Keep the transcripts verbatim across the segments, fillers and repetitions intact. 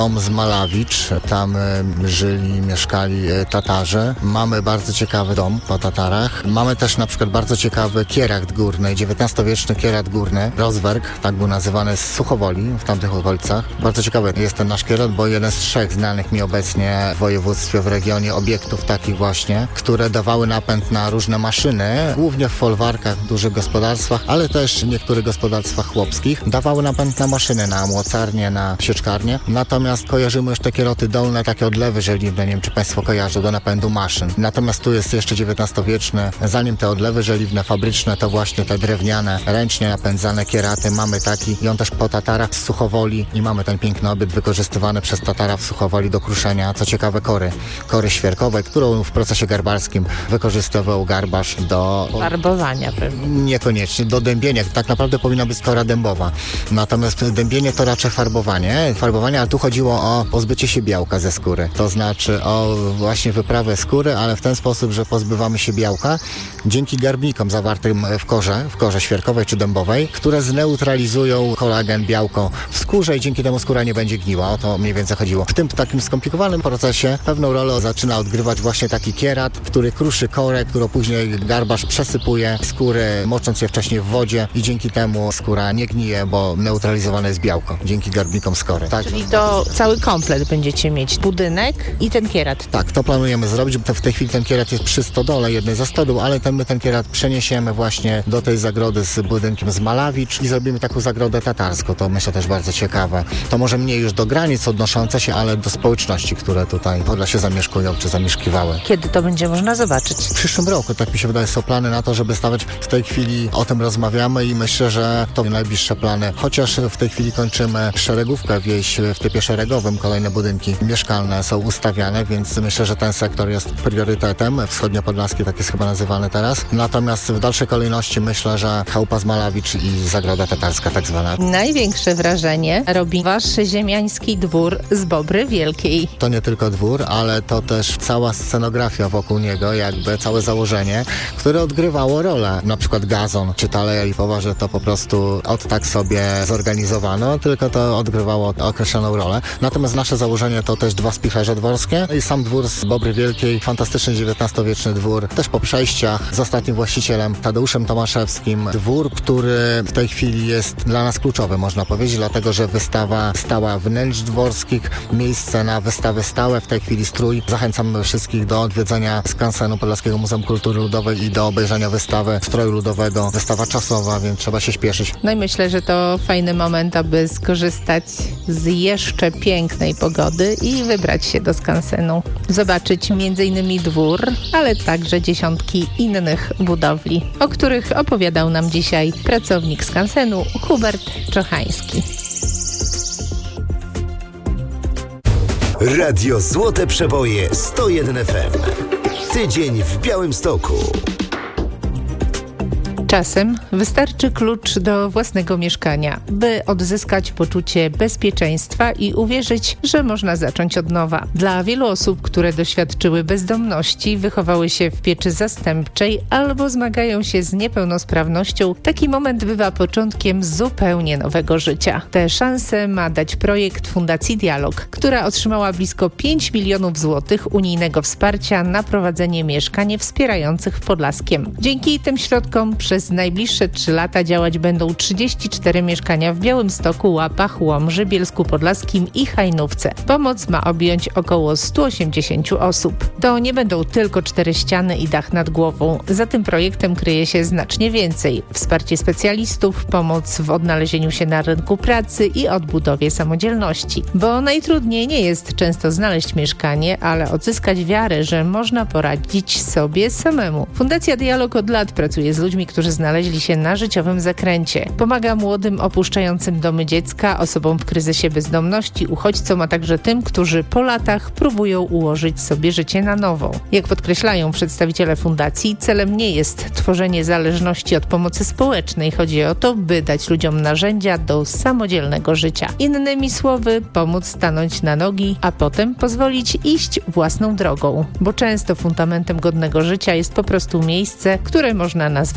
dom z Malawicz, tam żyli, mieszkali Tatarzy. Mamy bardzo ciekawy dom po Tatarach. Mamy też na przykład bardzo ciekawy kierat górny, dziewiętnastowieczny kierat górny, Rozwerg, tak był nazywany, z Suchowoli, w tamtych okolicach. Bardzo ciekawy jest ten nasz kierat, bo jeden z trzech znanych mi obecnie w województwie, w regionie obiektów takich właśnie, które dawały napęd na różne maszyny, głównie w folwarkach, w dużych gospodarstwach, ale też w niektórych gospodarstwach chłopskich, dawały napęd na maszyny, na mocarnie, na sieczkarnie. Natomiast kojarzymy już te kieroty dolne, takie odlewy żeliwne, nie wiem czy Państwo kojarzą, do napędu maszyn. Natomiast tu jest jeszcze dziewiętnastowieczny, zanim te odlewy żeliwne, fabryczne, to właśnie te drewniane, ręcznie napędzane kieraty. Mamy taki i on też po Tatarach z Suchowoli i mamy ten piękny obiekt wykorzystywany przez Tatara w Suchowoli do kruszenia, co ciekawe, kory, kory świerkowej, którą w procesie garbarskim wykorzystywał garbarz do... Farbowania pewnie. Niekoniecznie, do dębienia. Tak naprawdę powinna być kora dębowa. Natomiast dębienie to raczej farbowanie. Farbowanie, ale tu chodziło o pozbycie się białka ze skóry. To znaczy o właśnie wyprawę skóry, ale w ten sposób, że pozbywamy się białka dzięki garbnikom zawartym w korze, w korze świerkowej czy dębowej, które zneutralizują kolagen, białko w skórze i dzięki temu skóra nie będzie gniła. O to mniej więcej chodziło. W tym takim skomplikowanym procesie pewną rolę zaczyna odgrywać właśnie taki kierat, który kruszy korę, którą później garbarz przesypuje skóry, mocząc je wcześniej w wodzie i dzięki temu skóra nie gnije, bo neutralizowane jest białko dzięki garbnikom z kory. Tak, czyli to cały komplet będziecie mieć, budynek i ten kierat. Tak, to planujemy zrobić. W tej chwili ten kierat jest przy stodole, jednej ze stodół, ale ten, my ten kierat przeniesiemy właśnie do tej zagrody z budynkiem z Malawicz i zrobimy taką zagrodę tatarską. To myślę też bardzo ciekawe. To może mniej już do granic odnoszące się, ale do społeczności, które tutaj w Podlasie zamieszkują czy zamieszkiwały. Kiedy to będzie można zobaczyć? W przyszłym roku, tak mi się wydaje, są plany na to, żeby stawiać. W tej chwili o tym rozmawiamy i myślę, że to najbliższe plany. Chociaż w tej chwili kończymy szeregówkę, wieś w typie szeregowym, kolejne budynki mieszkalne są ustawiane, więc myślę, że ten sektor jest priorytetem. Wschodniopodlaski tak jest chyba nazywany teraz. Natomiast w dalszej kolejności myślę, że chałupa z Malawicz i zagroda tatarska tak zwana. Największe wrażenie robi wasz ziemiański dwór z Bobry Wielkiej. To nie tylko dwór, ale to też cała scenografia wokół niego, jakby całe założenie, które odgrywało rolę. Na przykład gazon czy ta Aleja Lipowa, że to po prostu od tak sobie zorganizowano, tylko to odgrywało określoną rolę. Natomiast nasze założenie to też dwa spichlerze dworskie i sam dwór z Bobry Wielkiej, fantastyczny dziewiętnastowieczny dwór, też po przejściach z ostatnim właścicielem Tadeuszem Tomaszewskim. Dwór, który w tej chwili jest dla nas kluczowy, można powiedzieć, dlatego że wystawa stała wnętrz dworskich, miejsce na wystawy stałe, w tej chwili strój. Zachęcam wszystkich do odwiedzenia skansenu Podlaskiego Muzeum Kultury Ludowej i do obejrzenia wystawy stroju ludowego. Wystawa czasowa, więc trzeba się śpieszyć. No i myślę, że to fajny moment, aby skorzystać z jeszcze pięknej pogody i wybrać się do skansenu. Zobaczyć między innymi dwór, ale także dziesiątki innych budowli, o których opowiadał nam dzisiaj pracownik skansenu Hubert Czochański. Radio Złote Przeboje sto jeden F M. Tydzień w Białymstoku. Czasem wystarczy klucz do własnego mieszkania, by odzyskać poczucie bezpieczeństwa i uwierzyć, że można zacząć od nowa. Dla wielu osób, które doświadczyły bezdomności, wychowały się w pieczy zastępczej albo zmagają się z niepełnosprawnością, taki moment bywa początkiem zupełnie nowego życia. Tę szansę ma dać projekt Fundacji Dialog, która otrzymała blisko pięć milionów złotych unijnego wsparcia na prowadzenie mieszkań wspierających w Podlaskiem. Dzięki tym środkom przez Przez najbliższe trzy lata działać będą trzydzieści cztery mieszkania w Białymstoku, Łapach, Łomży, Bielsku Podlaskim i Hajnówce. Pomoc ma objąć około sto osiemdziesiąt osób. To nie będą tylko cztery ściany i dach nad głową. Za tym projektem kryje się znacznie więcej. Wsparcie specjalistów, pomoc w odnalezieniu się na rynku pracy i odbudowie samodzielności. Bo najtrudniej nie jest często znaleźć mieszkanie, ale odzyskać wiarę, że można poradzić sobie samemu. Fundacja Dialog od lat pracuje z ludźmi, którzy znaleźli się na życiowym zakręcie. Pomaga młodym opuszczającym domy dziecka, osobom w kryzysie bezdomności, uchodźcom, a także tym, którzy po latach próbują ułożyć sobie życie na nowo. Jak podkreślają przedstawiciele fundacji, celem nie jest tworzenie zależności od pomocy społecznej. Chodzi o to, by dać ludziom narzędzia do samodzielnego życia. Innymi słowy, pomóc stanąć na nogi, a potem pozwolić iść własną drogą. Bo często fundamentem godnego życia jest po prostu miejsce, które można nazwać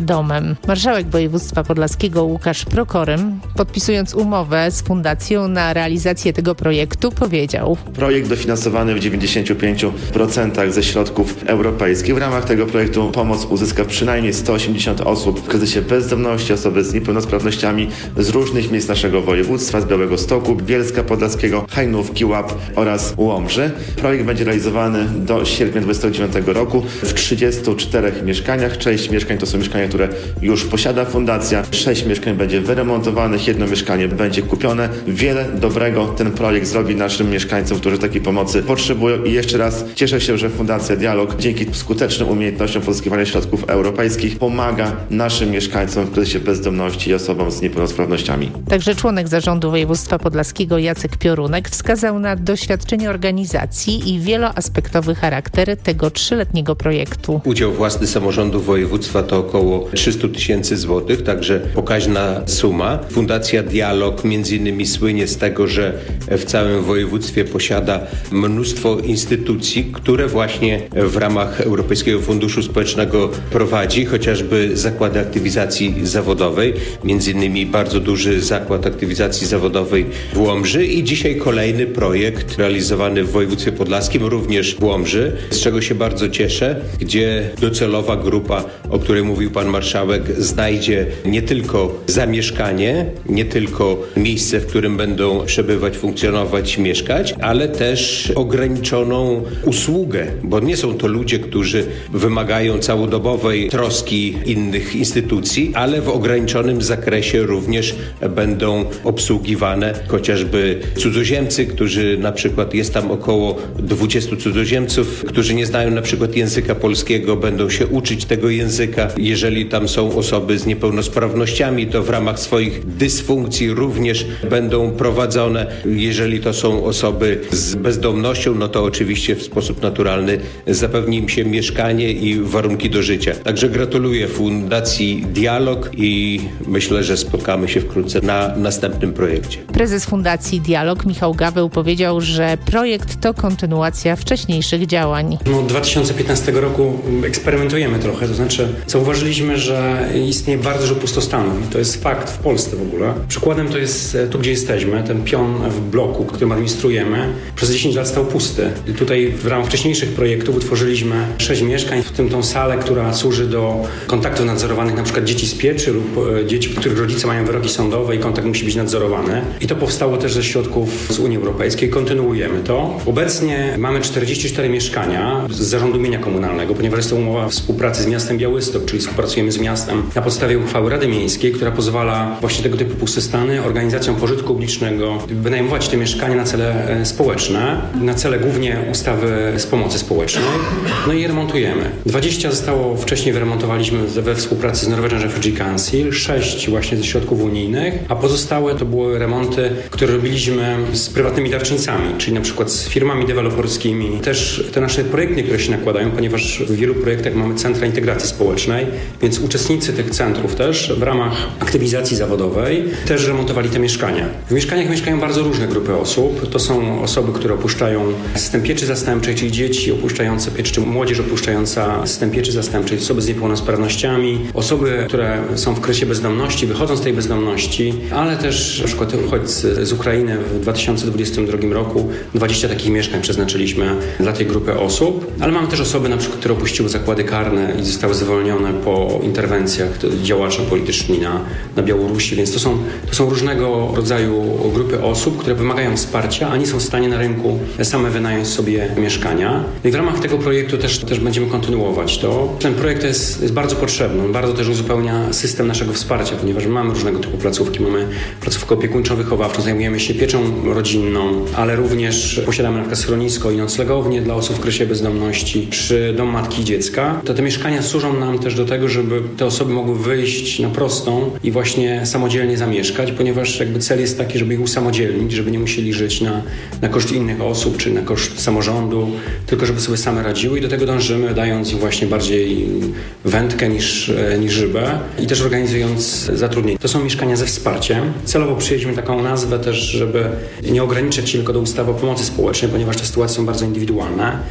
domem. Marszałek województwa podlaskiego Łukasz Prokorym, podpisując umowę z fundacją na realizację tego projektu, powiedział: Projekt dofinansowany w dziewięćdziesięciu pięciu procentach ze środków europejskich. W ramach tego projektu pomoc uzyska przynajmniej sto osiemdziesiąt osób w kryzysie bezdomności, osoby z niepełnosprawnościami z różnych miejsc naszego województwa, z Białegostoku, Bielska Podlaskiego, Hajnówki, Łap oraz Łomży. Projekt będzie realizowany do sierpnia dwudziestego dziewiątego roku w trzydziestu czterech mieszkaniach. Część mieszkań to są mieszkania, które już posiada fundacja. Sześć mieszkań będzie wyremontowanych, jedno mieszkanie będzie kupione. Wiele dobrego ten projekt zrobi naszym mieszkańcom, którzy takiej pomocy potrzebują. I jeszcze raz cieszę się, że Fundacja Dialog dzięki skutecznym umiejętnościom pozyskiwania środków europejskich pomaga naszym mieszkańcom w kryzysie bezdomności i osobom z niepełnosprawnościami. Także członek zarządu województwa podlaskiego Jacek Piorunek wskazał na doświadczenie organizacji i wieloaspektowy charakter tego trzyletniego projektu. Udział własny samorządu województwa to około trzysta tysięcy złotych, także pokaźna suma. Fundacja Dialog między innymi słynie z tego, że w całym województwie posiada mnóstwo instytucji, które właśnie w ramach Europejskiego Funduszu Społecznego prowadzi, chociażby zakłady aktywizacji zawodowej, między innymi bardzo duży zakład aktywizacji zawodowej w Łomży i dzisiaj kolejny projekt realizowany w województwie podlaskim, również w Łomży, z czego się bardzo cieszę, gdzie docelowa grupa, o której mówił pan marszałek, znajdzie nie tylko zamieszkanie, nie tylko miejsce, w którym będą przebywać, funkcjonować, mieszkać, ale też ograniczoną usługę, bo nie są to ludzie, którzy wymagają całodobowej troski innych instytucji, ale w ograniczonym zakresie również będą obsługiwane chociażby cudzoziemcy, którzy na przykład jest tam około dwudziestu cudzoziemców, którzy nie znają na przykład języka polskiego, będą się uczyć tego języka. Jeżeli tam są osoby z niepełnosprawnościami, to w ramach swoich dysfunkcji również będą prowadzone. Jeżeli to są osoby z bezdomnością, no to oczywiście w sposób naturalny zapewni im się mieszkanie i warunki do życia. Także gratuluję Fundacji Dialog i myślę, że spotkamy się wkrótce na następnym projekcie. Prezes Fundacji Dialog Michał Gaweł powiedział, że projekt to kontynuacja wcześniejszych działań. Od dwa tysiące piętnastego roku eksperymentujemy trochę, to znaczy zauważyliśmy, że istnieje bardzo dużo pustostanów i to jest fakt w Polsce w ogóle. Przykładem to jest tu, gdzie jesteśmy, ten pion w bloku, którym administrujemy, przez dziesięć lat stał pusty. I tutaj w ramach wcześniejszych projektów utworzyliśmy sześć mieszkań, w tym tą salę, która służy do kontaktów nadzorowanych, na przykład dzieci z pieczy lub dzieci, których rodzice mają wyroki sądowe i kontakt musi być nadzorowany. I to powstało też ze środków z Unii Europejskiej. Kontynuujemy to. Obecnie mamy czterdzieści cztery mieszkania z zarządu mienia komunalnego, ponieważ jest to umowa współpracy z miastem Białystok, czyli współpracujemy z miastem na podstawie uchwały Rady Miejskiej, która pozwala właśnie tego typu pustostany organizacjom pożytku publicznego wynajmować te mieszkania na cele społeczne, na cele głównie ustawy z pomocy społecznej. No i je remontujemy. dwadzieścia zostało wcześniej wyremontowaliśmy we współpracy z Norwegian Refugee Council, sześć właśnie ze środków unijnych, a pozostałe to były remonty, które robiliśmy z prywatnymi darczyńcami, czyli na przykład z firmami deweloperskimi. Też te nasze projekty, które się nakładają, ponieważ w wielu projektach mamy centra integracji społecznej, więc uczestnicy tych centrów też w ramach aktywizacji zawodowej też remontowali te mieszkania. W mieszkaniach mieszkają bardzo różne grupy osób. To są osoby, które opuszczają system pieczy zastępczej, czyli dzieci opuszczające piecz, czy młodzież opuszczająca system pieczy zastępczej, osoby z niepełnosprawnościami, osoby, które są w kryzysie bezdomności, wychodzą z tej bezdomności, ale też na przykład uchodźcy z Ukrainy w dwa tysiące dwudziestym drugim roku dwadzieścia takich mieszkań przeznaczyliśmy dla tej grupy osób, ale mamy też osoby, na przykład, które opuściły zakłady karne i zostały zwolnione po interwencjach działaczy polityczni na, na Białorusi, więc to są, to są różnego rodzaju grupy osób, które wymagają wsparcia, a nie są w stanie na rynku same wynająć sobie mieszkania. No i w ramach tego projektu też, też będziemy kontynuować to. Ten projekt jest, jest bardzo potrzebny, on bardzo też uzupełnia system naszego wsparcia, ponieważ mamy różnego typu placówki. Mamy placówkę opiekuńczo-wychowawczą, zajmujemy się pieczą rodzinną, ale również posiadamy na przykład schronisko i noclegownię dla osób w kryzysie bezdomności, czy dom matki i dziecka. To te mieszkania służą nam też do tego, żeby te osoby mogły wyjść na prostą i właśnie samodzielnie zamieszkać, ponieważ jakby cel jest taki, żeby ich usamodzielnić, żeby nie musieli żyć na, na koszt innych osób, czy na koszt samorządu, tylko żeby sobie same radziły i do tego dążymy, dając im właśnie bardziej wędkę niż, niż rybę i też organizując zatrudnienie. To są mieszkania ze wsparciem. Celowo przyjęliśmy taką nazwę też, żeby nie ograniczać się tylko do ustawy o pomocy społecznej, ponieważ te sytuacje są bardzo indywidualne.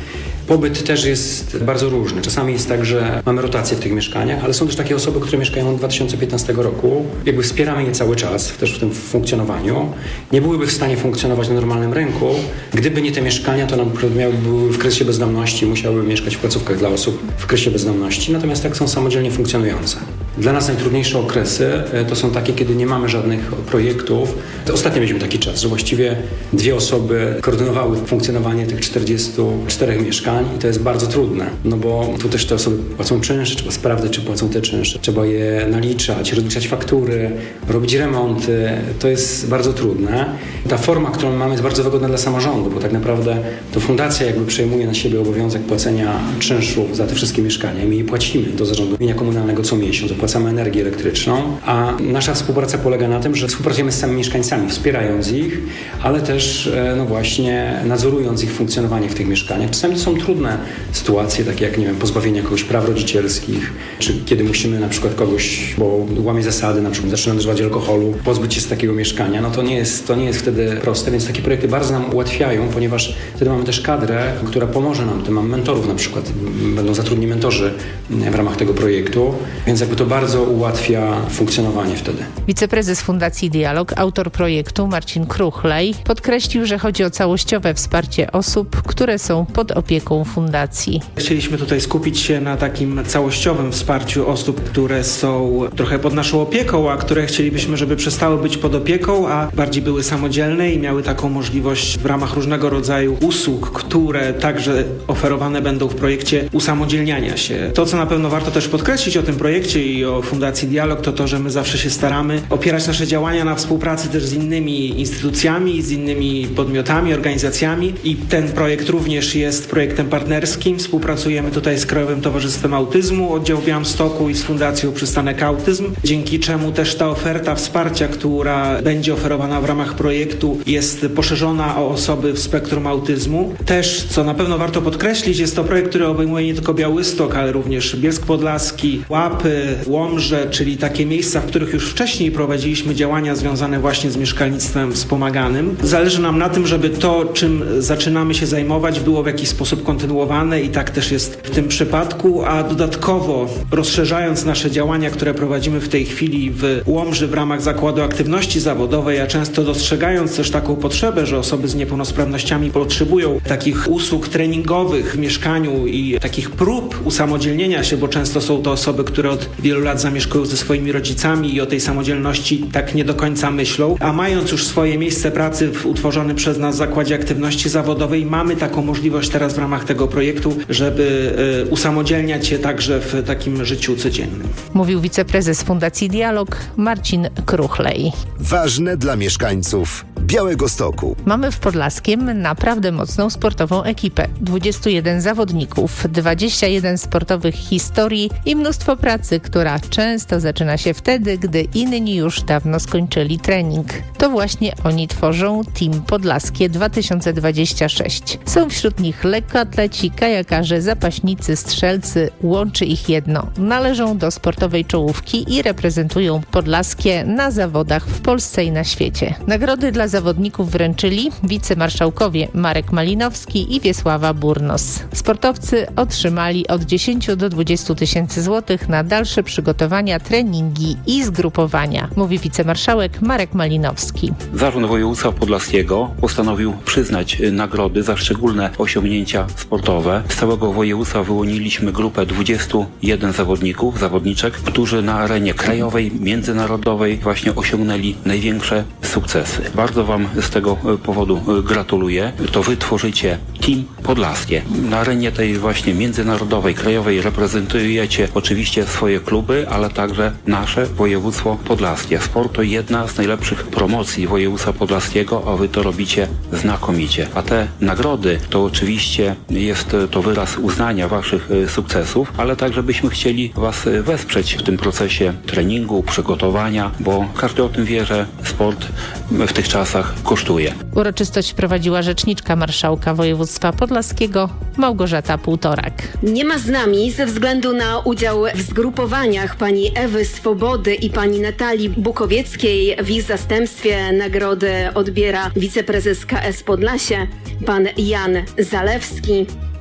Pobyt też jest bardzo różny. Czasami jest tak, że mamy rotację w tych mieszkaniach, ale są też takie osoby, które mieszkają od dwa tysiące piętnastego roku. Jakby wspieramy je cały czas, też w tym funkcjonowaniu. Nie byłyby w stanie funkcjonować na normalnym rynku, gdyby nie te mieszkania, to nam były w kryzysie bezdomności, musiałyby mieszkać w placówkach dla osób w kryzysie bezdomności, natomiast tak są samodzielnie funkcjonujące. Dla nas najtrudniejsze okresy to są takie, kiedy nie mamy żadnych projektów. To ostatnio mieliśmy taki czas, że właściwie dwie osoby koordynowały funkcjonowanie tych czterdziestu czterech mieszkań i to jest bardzo trudne, no bo tu też te osoby płacą czynsze, trzeba sprawdzać, czy płacą te czynsze, trzeba je naliczać, rozliczać faktury, robić remonty. To jest bardzo trudne. Ta forma, którą mamy, jest bardzo wygodna dla samorządu, bo tak naprawdę to fundacja jakby przejmuje na siebie obowiązek płacenia czynszów za te wszystkie mieszkania i my je płacimy do zarządu mienia komunalnego co miesiąc, opłacamy energię elektryczną, a nasza współpraca polega na tym, że współpracujemy z samymi mieszkańcami, wspierając ich, ale też no właśnie nadzorując ich funkcjonowanie w tych mieszkaniach. Czasami to są trudne sytuacje, takie jak, nie wiem, pozbawienie kogoś praw rodzicielskich, czy kiedy musimy na przykład kogoś, bo łamie zasady, na przykład zaczyna używać alkoholu, pozbyć się z takiego mieszkania, no to nie jest, to nie jest wtedy proste, więc takie projekty bardzo nam ułatwiają, ponieważ wtedy mamy też kadrę, która pomoże nam, tym mamy mentorów na przykład, będą zatrudnieni mentorzy w ramach tego projektu, więc jakby to bardzo ułatwia funkcjonowanie wtedy. Wiceprezes Fundacji Dialog, autor projektu Marcin Kruchlej podkreślił, że chodzi o całościowe wsparcie osób, które są pod opieką fundacji. Chcieliśmy tutaj skupić się na takim całościowym wsparciu osób, które są trochę pod naszą opieką, a które chcielibyśmy, żeby przestały być pod opieką, a bardziej były samodzielne i miały taką możliwość w ramach różnego rodzaju usług, które także oferowane będą w projekcie usamodzielniania się. To, co na pewno warto też podkreślić o tym projekcie i o Fundacji Dialog, to to, że my zawsze się staramy opierać nasze działania na współpracy też z innymi instytucjami, z innymi podmiotami, organizacjami i ten projekt również jest projektem partnerskim. Współpracujemy tutaj z Krajowym Towarzystwem Autyzmu, oddział w Białymstoku i z Fundacją Przystanek Autyzm, dzięki czemu też ta oferta wsparcia, która będzie oferowana w ramach projektu, jest poszerzona o osoby w spektrum autyzmu. Też, co na pewno warto podkreślić, jest to projekt, który obejmuje nie tylko Białystok, ale również Bielsk Podlaski, Łapy, Łomże, czyli takie miejsca, w których już wcześniej prowadziliśmy działania związane właśnie z mieszkalnictwem wspomaganym. Zależy nam na tym, żeby to, czym zaczynamy się zajmować, było w jakiś sposób kontynuowane i tak też jest w tym przypadku, a dodatkowo rozszerzając nasze działania, które prowadzimy w tej chwili w Łomży w ramach Zakładu Aktywności Zawodowej, a często dostrzegając też taką potrzebę, że osoby z niepełnosprawnościami potrzebują takich usług treningowych w mieszkaniu i takich prób usamodzielnienia się, bo często są to osoby, które od wielu lat zamieszkują ze swoimi rodzicami i o tej samodzielności tak nie do końca myślą, a mając już swoje miejsce pracy w utworzonym przez nas Zakładzie Aktywności Zawodowej, mamy taką możliwość teraz w ramach tego projektu, żeby y, usamodzielniać się także w takim życiu codziennym. Mówił wiceprezes Fundacji Dialog Marcin Kruchlej. Ważne dla mieszkańców Białegostoku. Mamy w Podlaskiem naprawdę mocną sportową ekipę. dwudziestu jeden zawodników, dwadzieścia jeden sportowych historii i mnóstwo pracy, która często zaczyna się wtedy, gdy inni już dawno skończyli trening. To właśnie oni tworzą Team Podlaskie dwa tysiące dwadzieścia sześć. Są wśród nich lekkoatleci, kajakarze, zapaśnicy, strzelcy. Łączy ich jedno. Należą do sportowej czołówki i reprezentują Podlaskie na zawodach w Polsce i na świecie. Nagrody dla zawodników wręczyli wicemarszałkowie Marek Malinowski i Wiesława Burnos. Sportowcy otrzymali od dziesięciu do dwudziestu tysięcy złotych na dalsze przygotowania, treningi i zgrupowania, mówi wicemarszałek Marek Malinowski. Zarząd Województwa Podlaskiego postanowił przyznać nagrody za szczególne osiągnięcia sportowe. Z całego województwa wyłoniliśmy grupę dwudziestu jeden zawodników, zawodniczek, którzy na arenie krajowej, międzynarodowej właśnie osiągnęli największe sukcesy. Bardzo Wam z tego powodu gratuluję. To Wy tworzycie Team Podlaskie. Na arenie tej właśnie międzynarodowej, krajowej reprezentujecie oczywiście swoje kluby, ale także nasze województwo podlaskie. Sport to jedna z najlepszych promocji województwa podlaskiego, a Wy to robicie znakomicie. A te nagrody to oczywiście jest to wyraz uznania Waszych sukcesów, ale także byśmy chcieli Was wesprzeć w tym procesie treningu, przygotowania, bo każdy o tym wie, że sport w tych czasach kosztuje. Uroczystość prowadziła rzeczniczka marszałka województwa podlaskiego Małgorzata Półtorak. Nie ma z nami ze względu na udział w zgrupowaniach pani Ewy Swobody i pani Natalii Bukowieckiej. W ich zastępstwie nagrodę odbiera wiceprezes K S Podlasie, pan Jan Zalewski.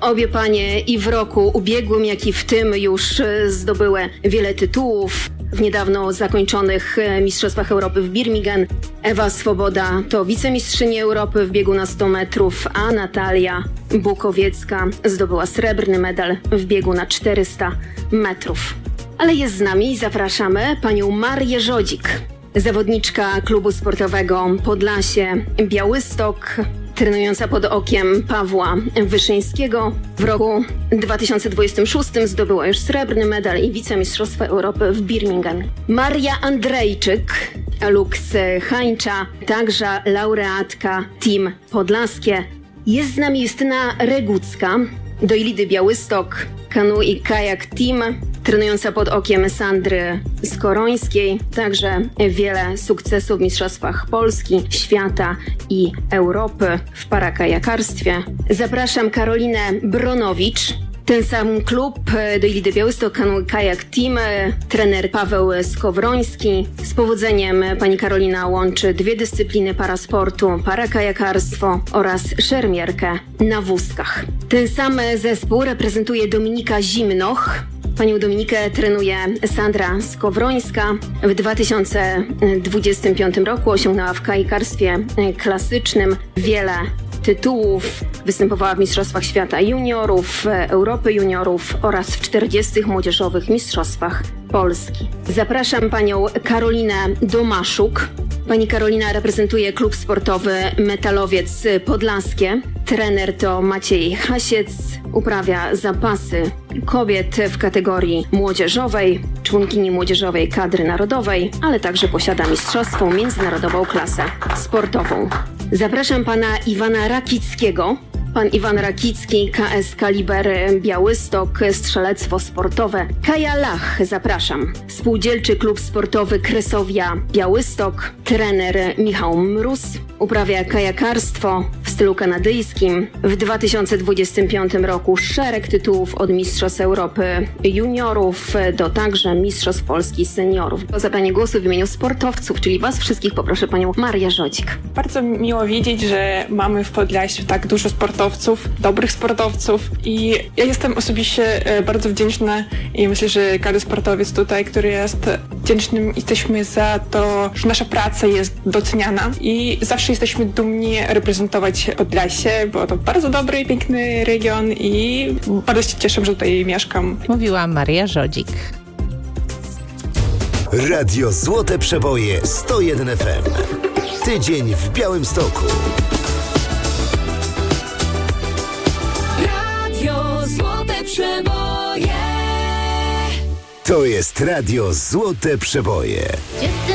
Obie panie i w roku ubiegłym, jak i w tym już zdobyły wiele tytułów w niedawno zakończonych Mistrzostwach Europy w Birmingham. Ewa Swoboda to wicemistrzyni Europy w biegu na sto metrów, a Natalia Bukowiecka zdobyła srebrny medal w biegu na czterysta metrów. Ale jest z nami i zapraszamy panią Marię Żodzik, zawodniczka klubu sportowego Podlasie Białystok, trenująca pod okiem Pawła Wyszyńskiego. W roku dwa tysiące dwudziestym szóstym zdobyła już srebrny medal i wicemistrzostwa Europy w Birmingham. Maria Andrejczyk, Lux Hańcza, także laureatka Team Podlaskie. Jest z nami Justyna Regucka, do Ilidy Białystok, kanu i kajak team, trenująca pod okiem Sandry Skorońskiej. Także wiele sukcesów w mistrzostwach Polski, świata i Europy w parakajakarstwie. Zapraszam Karolinę Bronowicz. Ten sam klub do Ilidy Białystok, kanu i kajak team, trener Paweł Skowroński. Z powodzeniem pani Karolina łączy dwie dyscypliny parasportu, parakajakarstwo oraz szermierkę na wózkach. Ten sam zespół reprezentuje Dominika Zimnoch. Panią Dominikę trenuje Sandra Skowrońska. W dwa tysiące dwudziestym piątym roku osiągnęła w kajakarstwie klasycznym wiele tytułów. Występowała w Mistrzostwach Świata Juniorów, Europy Juniorów oraz w czterdziestych młodzieżowych Mistrzostwach Polski. Zapraszam panią Karolinę Domaszuk. Pani Karolina reprezentuje klub sportowy Metalowiec Podlaskie. Trener to Maciej Hasiec. Uprawia zapasy kobiet w kategorii młodzieżowej, członkini młodzieżowej kadry narodowej, ale także posiada mistrzowską międzynarodową klasę sportową. Zapraszam pana Iwana Rakickiego. Pan Iwan Rakicki, K S Kaliber Białystok, strzelectwo sportowe. Kaja Lach, zapraszam. Spółdzielczy klub sportowy Kresowia Białystok. Trener Michał Mróz. Uprawia kajakarstwo w stylu kanadyjskim. W dwa tysiące dwudziestym piątym roku szereg tytułów od Mistrzostw Europy Juniorów do także Mistrzostw Polski Seniorów. O zabranie głosu w imieniu sportowców, czyli was wszystkich, poproszę panią Marię Żodzik. Bardzo miło wiedzieć, że mamy w Podlasiu tak dużo sportowców, dobrych sportowców i ja jestem osobiście bardzo wdzięczna i myślę, że każdy sportowiec tutaj, który jest wdzięcznym, jesteśmy za to, że nasza praca jest doceniana i zawsze jesteśmy dumni reprezentować Podlasie, bo to bardzo dobry i piękny region i bardzo się cieszę, że tutaj mieszkam. Mówiła Maria Żodzik. Radio Złote Przeboje sto jeden F M. Tydzień w Białymstoku. Radio Złote Przeboje. To jest Radio Złote Przeboje.